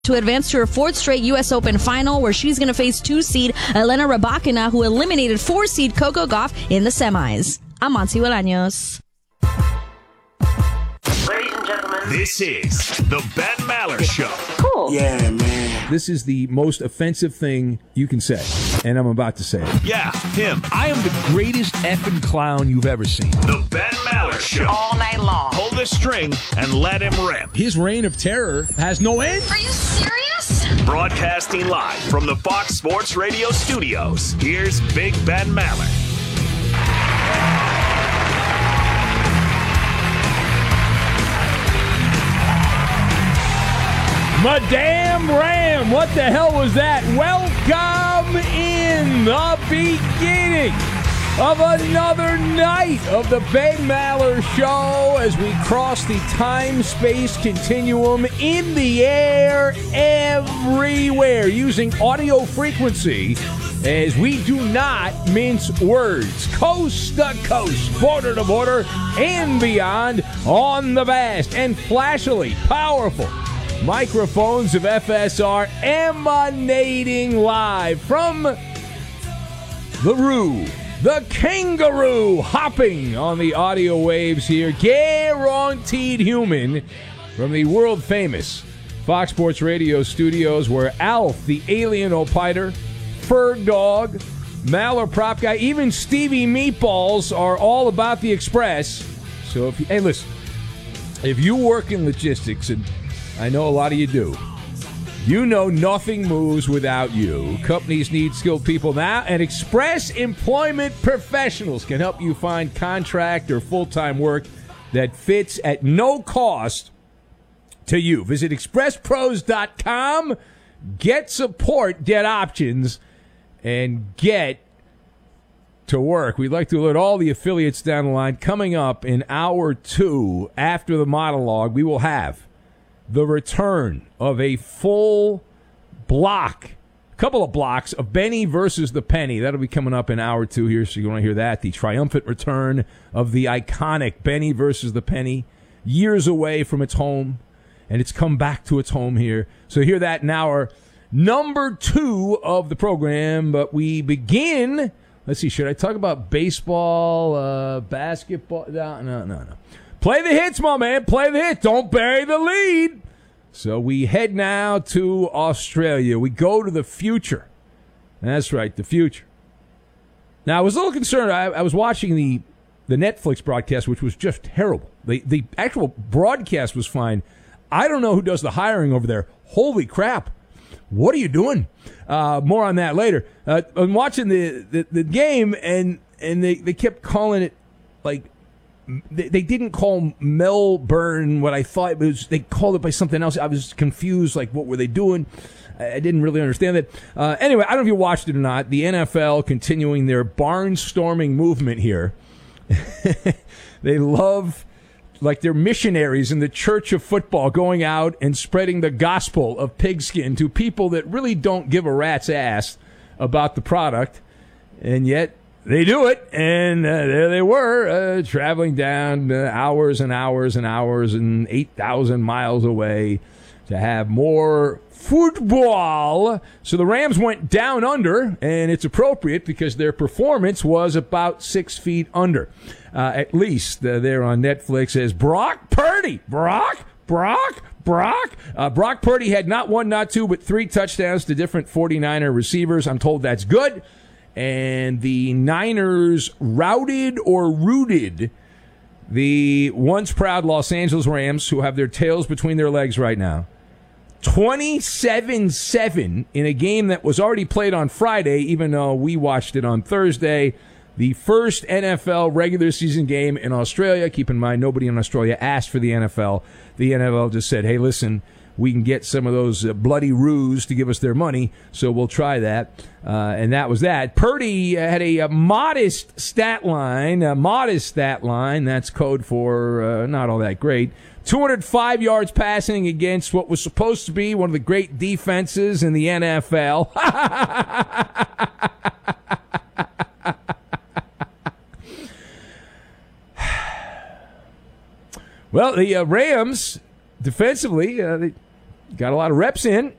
to advance to her fourth straight U.S. Open final, where she's going to face 2-seed Elena Rybakina, who eliminated 4-seed Coco Gauff in the semis. I'm Monty Bolaños. Ladies and gentlemen, this is the Ben Maller Show. Cool. Yeah, man. This is the most offensive thing you can say, and I'm about to say it. Yeah, him. I am the greatest effing clown you've ever seen. The Ben Maller Show. all night long. Pull the string and let him rip. His reign of terror has no end. Are you serious? Broadcasting live from the Fox Sports Radio studios, here's Big Ben Maller. Madame Ram, what the hell was that? Welcome in the beginning of another night of the Ben Maller Show as we cross the time-space continuum in the air everywhere using audio frequency as we do not mince words. Coast to coast, border to border, and beyond on the vast and flashily powerful microphones of FSR emanating live from the Roo, the kangaroo hopping on the audio waves here, guaranteed human from the world famous Fox Sports Radio studios, where Alf, the alien opiter, Ferg Dog, Maller Prop Guy, even Stevie Meatballs are all about the Express. So if you, hey, listen, if you work in logistics, and I know a lot of you do, you know nothing moves without you. Companies need skilled people now, and Express Employment Professionals can help you find contract or full-time work that fits at no cost to you. Visit expresspros.com, get support, get options, and get to work. We'd like to alert all the affiliates down the line. Coming up in hour 2 after the monologue, we will have the return of a full block, a couple of blocks of Benny versus the Penny. That'll be coming up in hour 2 here, so you want to hear that. The triumphant return of the iconic Benny versus the Penny, years away from its home, and it's come back to its home here. So hear that in hour number 2 of the program. But we begin, let's see, should I talk about baseball, basketball? No. Play the hits, my man. Play the hit. Don't bury the lead. So we head now to Australia. We go to the future. That's right, the future. Now, I was a little concerned. I was watching the Netflix broadcast, which was just terrible. The actual broadcast was fine. I don't know who does the hiring over there. Holy crap. What are you doing? More on that later. I'm watching the game, and they kept calling it, like, they didn't call Melbourne what I thought it was. They called it by something else. I was confused, like, what were they doing? I didn't really understand that. Anyway, I don't know if you watched it or not. The NFL continuing their barnstorming movement here. They love, like, they're missionaries in the church of football, going out and spreading the gospel of pigskin to people that really don't give a rat's ass about the product, and yet they do it. And there they were, traveling down hours and hours and hours and 8,000 miles away to have more football. So the Rams went down under, and it's appropriate because their performance was about 6 feet under. At least there on Netflix as Brock Purdy. Brock Purdy had not one, not two, but 3 touchdowns to different 49er receivers. I'm told that's good. And the Niners routed or rooted the once proud Los Angeles Rams, who have their tails between their legs right now, 27-7 in a game that was already played on Friday, even though we watched it on Thursday. The first NFL regular season game in Australia. Keep in mind, nobody in Australia asked for the NFL. The NFL just said, hey, listen, we can get some of those bloody roos to give us their money, so we'll try that. And that was that. Purdy had a modest stat line. That's code for not all that great. 205 yards passing against what was supposed to be one of the great defenses in the NFL. Well, the Rams, defensively, got a lot of reps in.